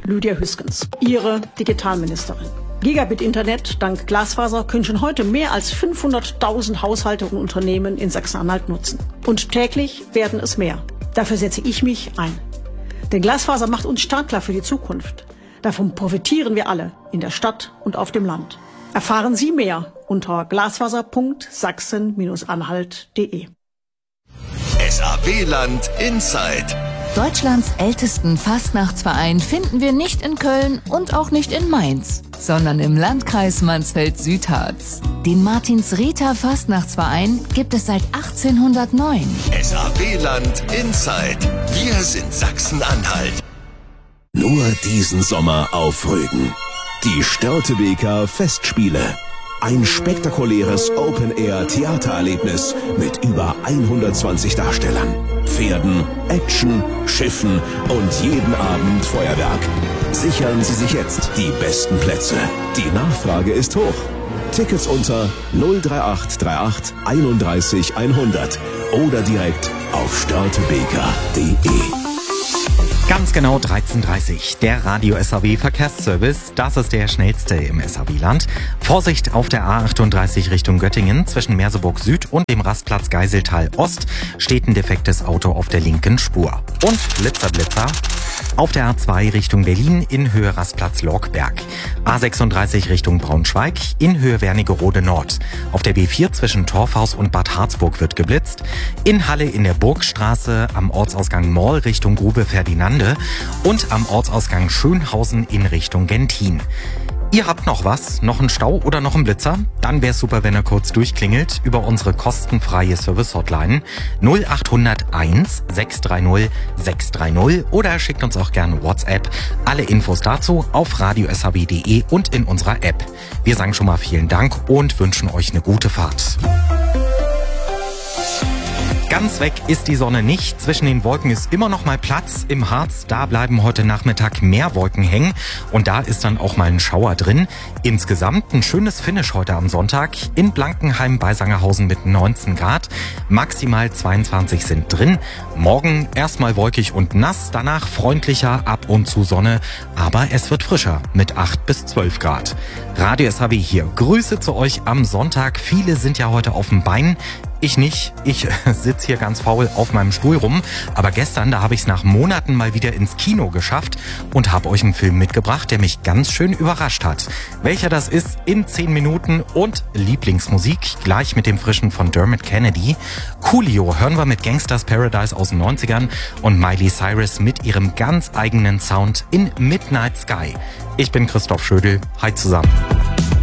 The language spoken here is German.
Lydia Hüskens, Ihre Digitalministerin. Gigabit-Internet dank Glasfaser können schon heute mehr als 500.000 Haushalte und Unternehmen in Sachsen-Anhalt nutzen. Und täglich werden es mehr. Dafür setze ich mich ein. Denn Glasfaser macht uns startklar für die Zukunft. Davon profitieren wir alle, in der Stadt und auf dem Land. Erfahren Sie mehr unter glasfaser.sachsen-anhalt.de. SAW-Land Inside. Deutschlands ältesten Fastnachtsverein finden wir nicht in Köln und auch nicht in Mainz, sondern im Landkreis Mansfeld-Südharz. Den Martins-Rita Fastnachtsverein gibt es seit 1809. SAW-Land Inside. Wir sind Sachsen-Anhalt. Nur diesen Sommer auf Rügen. Die Störtebeker Festspiele. Ein spektakuläres Open-Air-Theatererlebnis mit über 120 Darstellern, Pferden, Action, Schiffen und jeden Abend Feuerwerk. Sichern Sie sich jetzt die besten Plätze. Die Nachfrage ist hoch. Tickets unter 03838 31 100 oder direkt auf störtebeker.de. Ganz genau 13:30 der Radio SAW Verkehrsservice. Das ist der schnellste im SAW-Land. Vorsicht auf der A38 Richtung Göttingen. Zwischen Merseburg Süd und dem Rastplatz Geiseltal Ost steht ein defektes Auto auf der linken Spur. Und Blitzer. Auf der A2 Richtung Berlin in Höhe Rastplatz Lorkberg. A36 Richtung Braunschweig in Höhe Wernigerode Nord. Auf der B4 zwischen Torfhaus und Bad Harzburg wird geblitzt. In Halle in der Burgstraße am Ortsausgang Moll Richtung Grube Ferdinande und am Ortsausgang Schönhausen in Richtung Gentin. Ihr habt noch was? Noch einen Stau oder noch einen Blitzer? Dann wär's super, wenn ihr kurz durchklingelt über unsere kostenfreie Service-Hotline 0801 630 630 oder schickt uns auch gerne WhatsApp. Alle Infos dazu auf radiosaw.de und in unserer App. Wir sagen schon mal vielen Dank und wünschen euch eine gute Fahrt. Ganz weg ist die Sonne nicht. Zwischen den Wolken ist immer noch mal Platz. Im Harz, da bleiben heute Nachmittag mehr Wolken hängen. Und da ist dann auch mal ein Schauer drin. Insgesamt ein schönes Finish heute am Sonntag. In Blankenheim bei Sangerhausen mit 19 Grad. Maximal 22 sind drin. Morgen erstmal wolkig und nass. Danach freundlicher, ab und zu Sonne. Aber es wird frischer mit 8 bis 12 Grad. Radio SAW hier. Grüße zu euch am Sonntag. Viele sind ja heute auf dem Bein. Ich nicht. Ich sitze hier ganz faul auf meinem Stuhl rum. Aber gestern, da habe ich es nach Monaten mal wieder ins Kino geschafft und habe euch einen Film mitgebracht, der mich ganz schön überrascht hat. Welcher das ist, in 10 Minuten und Lieblingsmusik, gleich mit dem frischen von Dermot Kennedy. Coolio hören wir mit Gangsters Paradise aus den 90ern und Miley Cyrus mit ihrem ganz eigenen Sound in Midnight Sky. Ich bin Christoph Schödel. Hi zusammen.